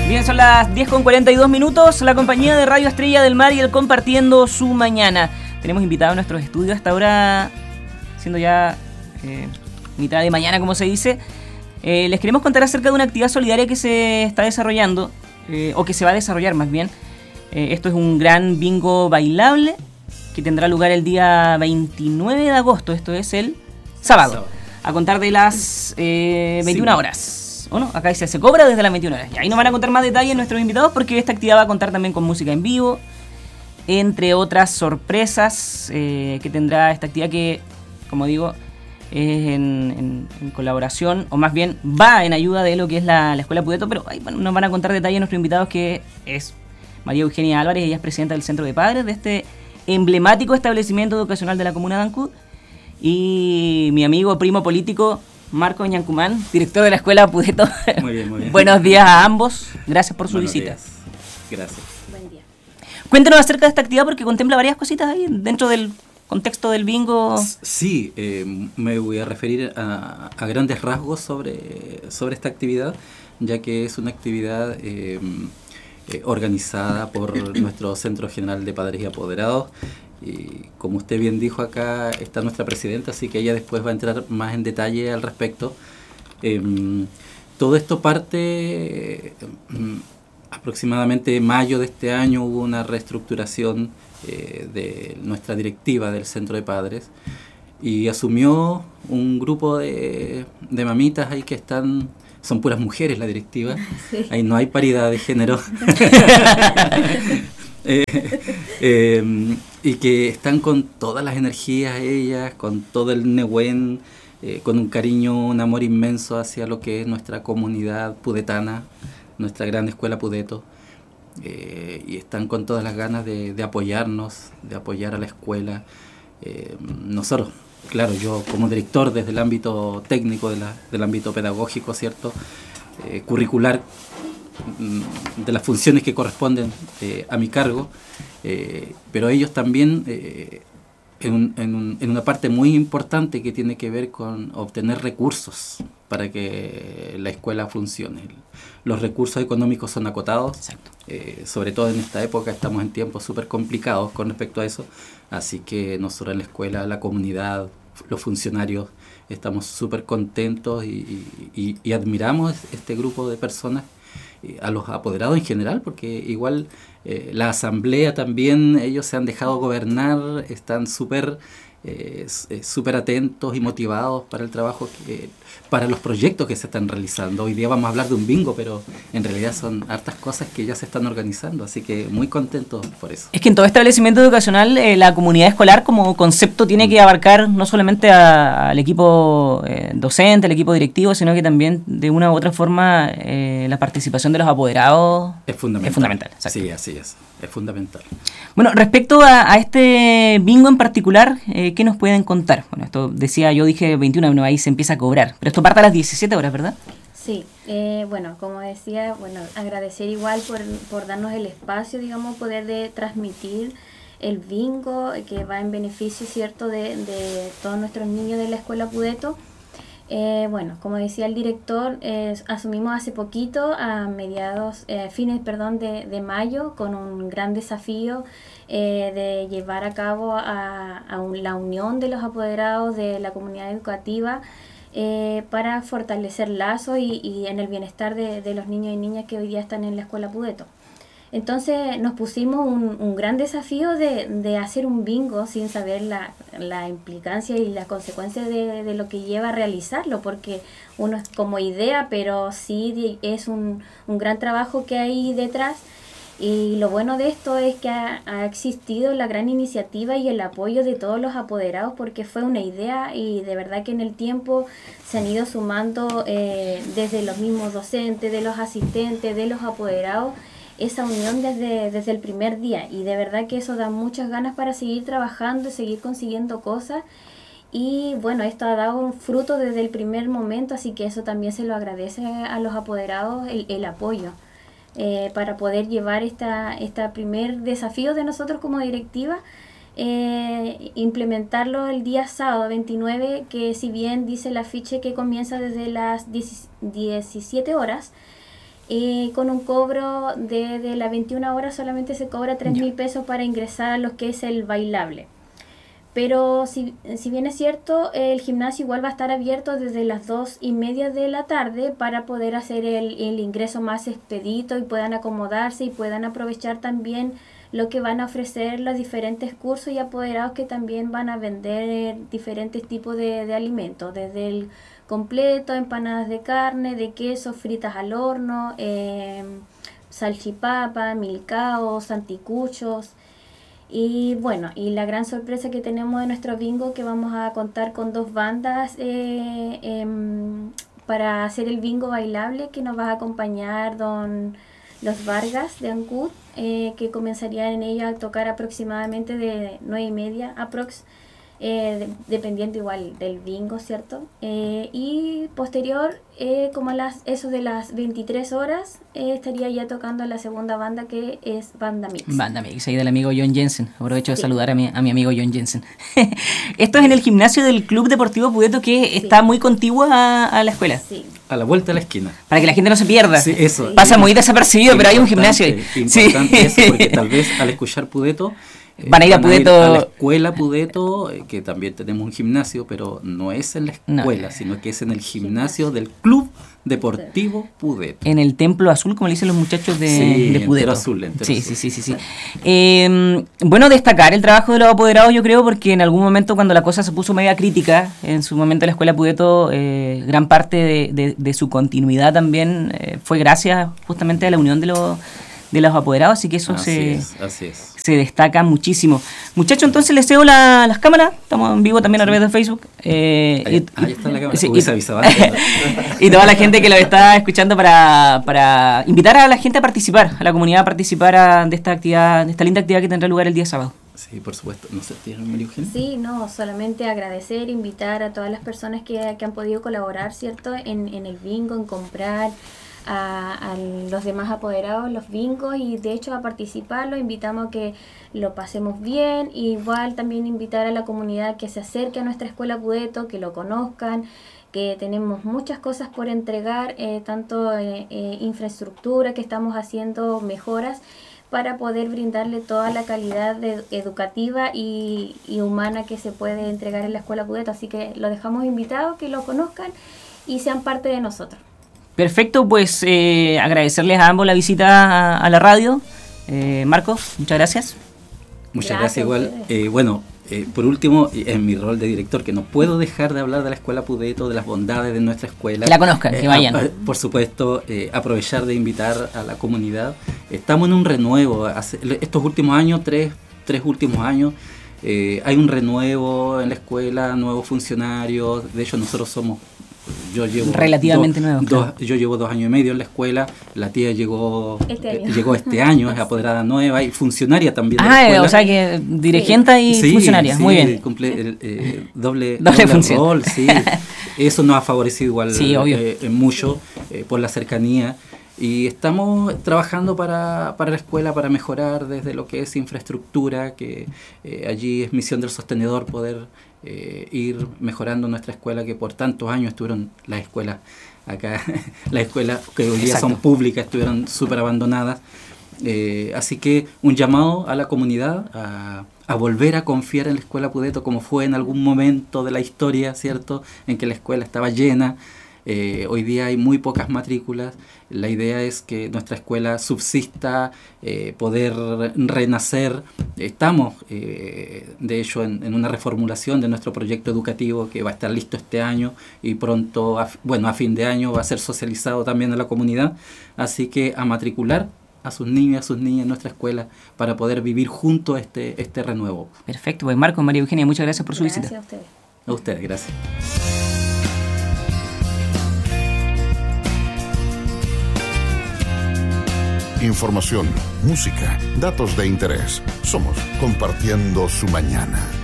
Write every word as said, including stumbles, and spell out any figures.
Bien, son las diez con cuarenta y dos minutos, la compañía de Radio Estrella del Mar y el Compartiendo su Mañana. Tenemos invitados a nuestros estudios hasta ahora, siendo ya eh, mitad de mañana, como se dice. Eh, les queremos contar acerca de una actividad solidaria que se está desarrollando, eh, o que se va a desarrollar más bien. Eh, esto es un gran bingo bailable que tendrá lugar el día veintinueve de agosto, esto es el sábado, sábado. a contar de las eh, veintiuna horas. ¿O no? Acá dice, se cobra desde las veintiuna horas. Y ahí nos van a contar más detalles nuestros invitados, porque esta actividad va a contar también con música en vivo, entre otras sorpresas eh, que tendrá esta actividad que, como digo, es en, en, en colaboración, o más bien va en ayuda de lo que es la, la Escuela Pudeto, pero ahí bueno, nos van a contar detalles nuestros invitados, que es María Eugenia Álvarez, ella es presidenta del Centro de Padres de este emblemático establecimiento educacional de la comuna de Ancud, y mi amigo primo político Marco Ñancumán, director de la Escuela Pudeto. Muy bien, muy bien. Buenos días a ambos, gracias por su Buenos visita. Días. Gracias. Buen día. Cuéntenos acerca de esta actividad, porque contempla varias cositas ahí dentro del contexto del bingo. Sí, eh, me voy a referir a, a grandes rasgos sobre, sobre esta actividad, ya que es una actividad eh, eh, organizada por nuestro Centro General de Padres y Apoderados. Y como usted bien dijo, acá está nuestra presidenta, así que ella después va a entrar más en detalle al respecto. Eh, todo esto parte, eh, aproximadamente en mayo de este año hubo una reestructuración eh, de nuestra directiva del Centro de Padres, y asumió un grupo de, de mamitas ahí que están, son puras mujeres la directiva, sí. Ahí no hay paridad de género. Eh, eh, y que están con todas las energías ellas, con todo el Nehuen, eh, con un cariño, un amor inmenso hacia lo que es nuestra comunidad pudetana, nuestra gran escuela Pudeto, eh, y están con todas las ganas de, de apoyarnos, de apoyar a la escuela. Eh, nosotros, claro, yo como director desde el ámbito técnico, de la, del ámbito pedagógico, ¿cierto? Eh, curricular, de las funciones que corresponden eh, a mi cargo, eh, pero ellos también eh, en, un, en, un, en una parte muy importante que tiene que ver con obtener recursos para que la escuela funcione. Los recursos económicos son acotados, eh, sobre todo en esta época estamos en tiempos súper complicados con respecto a eso, así que nosotros en la escuela, la comunidad, los funcionarios, estamos súper contentos y, y, y admiramos este grupo de personas, a los apoderados en general, porque igual eh, la asamblea también, ellos se han dejado gobernar, están súper eh, súper atentos y motivados para el trabajo, que, para los proyectos que se están realizando. Hoy día vamos a hablar de un bingo, pero en realidad son hartas cosas que ya se están organizando, así que muy contentos por eso. Es que en todo establecimiento educacional eh, la comunidad escolar como concepto tiene que abarcar no solamente a, al equipo eh, docente, al equipo directivo, sino que también de una u otra forma eh, la participación de los apoderados es fundamental. Es fundamental, sí, así es, es fundamental. Bueno, respecto a, a este bingo en particular, eh, ¿qué nos pueden contar? Bueno, esto decía, yo dije veintiuna, bueno, ahí se empieza a cobrar, pero esto parte a las diecisiete horas, ¿verdad? Sí, eh, bueno, como decía, bueno, agradecer igual por, por darnos el espacio, digamos, poder de transmitir el bingo que va en beneficio, ¿cierto?, de, de todos nuestros niños de la Escuela Pudeto. Eh, bueno, como decía el director, eh, asumimos hace poquito, a mediados, eh, fines, perdón, de, de mayo, con un gran desafío eh, de llevar a cabo a, a un, la unión de los apoderados de la comunidad educativa eh, para fortalecer lazos y, y en el bienestar de, de los niños y niñas que hoy día están en la Escuela Pudeto. Entonces nos pusimos un, un gran desafío de, de hacer un bingo sin saber la, la implicancia y las consecuencias de, de lo que lleva a realizarlo, porque uno es como idea, pero sí es un, un gran trabajo que hay detrás. Y lo bueno de esto es que ha, ha existido la gran iniciativa y el apoyo de todos los apoderados, porque fue una idea y de verdad que en el tiempo se han ido sumando eh, desde los mismos docentes, de los asistentes, de los apoderados, esa unión desde, desde el primer día, y de verdad que eso da muchas ganas para seguir trabajando y seguir consiguiendo cosas. Y bueno, esto ha dado un fruto desde el primer momento, así que eso también se lo agradece a los apoderados, el, el apoyo eh, para poder llevar esta, esta primer desafío de nosotros como directiva, eh, implementarlo el día sábado veintinueve, que si bien dice el afiche que comienza desde las diecisiete horas, y con un cobro de, de las veintiuna horas solamente se cobra tres mil pesos para ingresar a lo que es el bailable. Pero si, si bien es cierto, el gimnasio igual va a estar abierto desde las dos y media de la tarde para poder hacer el, el ingreso más expedito y puedan acomodarse y puedan aprovechar también lo que van a ofrecer los diferentes cursos y apoderados que también van a vender diferentes tipos de, de alimentos, desde el completo, empanadas de carne, de queso, fritas al horno, eh, salchipapa, milcaos, anticuchos. Y bueno, y la gran sorpresa que tenemos de nuestro bingo, que vamos a contar con dos bandas eh, eh, para hacer el bingo bailable, que nos va a acompañar don Los Vargas de Ancud, eh, que comenzarían en ella a tocar aproximadamente de nueve y media aprox, eh, de, dependiendo igual del bingo, ¿cierto? Eh, y posterior, eh, como a las, eso de las veintitrés horas, eh, estaría ya tocando la segunda banda, que es Banda Mix. Banda Mix, ahí del amigo John Jensen. Aprovecho de Sí. saludar a mi, a mi amigo John Jensen. Esto es en el gimnasio del Club Deportivo Pudeto, que Sí. está muy contiguo a, a la escuela. Sí. A la vuelta de la esquina. Para que la gente no se pierda. Sí, eso. Pasa muy desapercibido, pero hay un gimnasio ahí. Importante, importante eso, porque tal vez al escuchar Pudeto eh, Van a ir a Pudeto. a la escuela Pudeto, eh, que también tenemos un gimnasio, pero no es en la escuela, No. sino que es en el gimnasio del Club Deportivo Pudeto. En el Templo Azul, como le dicen los muchachos de, Sí, de entero Pudeto. azul, entero sí, azul. sí, sí, sí, sí. Eh, bueno, destacar el trabajo de los apoderados, yo creo, porque en algún momento, cuando la cosa se puso media crítica, en su momento la escuela Pudeto, eh, gran parte de, de, de su continuidad también eh, fue gracias justamente a la unión de los, de los apoderados, así que eso Así se... es, así es. se destaca muchísimo. Muchachos, entonces les cedo la, las cámaras. Estamos en vivo también a través de Facebook. Eh, Ahí, y, ahí está la cámara. sí, Hubiese y- avisado antes, ¿no? y toda la gente que lo está escuchando para, para invitar a la gente a participar, a la comunidad a participar a- de esta actividad, de esta linda actividad que tendrá lugar el día sábado. Sí, por supuesto. No sé, ¿tienes María Eugenia? Sí, no, solamente agradecer, invitar a todas las personas que, que han podido colaborar, ¿cierto? En, en el bingo, en comprar a, a los demás apoderados los bingos y de hecho a participar. Los invitamos a que lo pasemos bien. Igual también invitar a la comunidad que se acerque a nuestra escuela Pudeto, que lo conozcan, que tenemos muchas cosas por entregar, eh, tanto eh, eh, infraestructura, que estamos haciendo mejoras para poder brindarle toda la calidad de- educativa y, y humana que se puede entregar en la escuela Pudeto. Así que lo dejamos invitados, que lo conozcan y sean parte de nosotros. Perfecto, pues eh, agradecerles a ambos la visita a, a la radio. Eh, Marcos, muchas gracias. Muchas Gracias gracias, a igual. ustedes. Eh, bueno, eh, por último, y en mi rol de director, que no puedo dejar de hablar de la escuela Pudeto, de las bondades de nuestra escuela. Que la conozcan, que vayan. a- por supuesto, eh, aprovechar de invitar a la comunidad. Estamos en un renuevo. Hace- estos últimos años, tres, tres últimos años, eh, hay un renuevo en la escuela, nuevos funcionarios. De hecho, nosotros somos... Yo llevo Relativamente dos- nuevos, dos- claro. Yo llevo dos años y medio en la escuela. La tía llegó Este eh, año. llegó este año, es apoderada nueva y funcionaria también de la Ah, eh, escuela. o sea que dirigente y Sí, funcionaria. sí, Muy bien. cumple el, eh, doble, Doble doble función. rol, sí. Eso nos ha favorecido igual Sí, obvio. eh, en mucho eh, por la cercanía. Y estamos trabajando para, para la escuela, para mejorar desde lo que es infraestructura, que eh, allí es misión del sostenedor poder eh, ir mejorando nuestra escuela, que por tantos años estuvieron las escuelas acá, las escuelas que hoy día Exacto. son públicas, estuvieron súper abandonadas. Eh, así que un llamado a la comunidad a, a volver a confiar en la escuela Pudeto, como fue en algún momento de la historia, ¿cierto? En que la escuela estaba llena. Eh, hoy día hay muy pocas matrículas. La idea es que nuestra escuela subsista, eh, poder renacer. Estamos, eh, de hecho, en, en una reformulación de nuestro proyecto educativo que va a estar listo este año y pronto, a, bueno, a fin de año va a ser socializado también a la comunidad. Así que a matricular a sus niños y a sus niñas en nuestra escuela para poder vivir juntos este, este renuevo. Perfecto, pues Marcos, María Eugenia, muchas gracias por su Gracias visita. a ustedes. A ustedes, gracias. Información, música, datos de interés. Somos Compartiendo su Mañana.